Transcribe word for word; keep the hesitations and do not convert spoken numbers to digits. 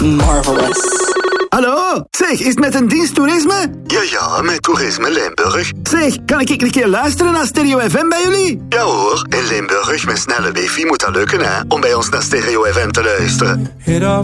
Marvelous. Hallo? Zeg, is het met een dienst toerisme? Ja, ja, met Toerisme Limburg. Zeg, kan ik een keer luisteren naar Stereo F M bij jullie? Ja hoor, in Limburg met snelle wifi moet dat lukken, hè, om bij ons naar Stereo F M te luisteren.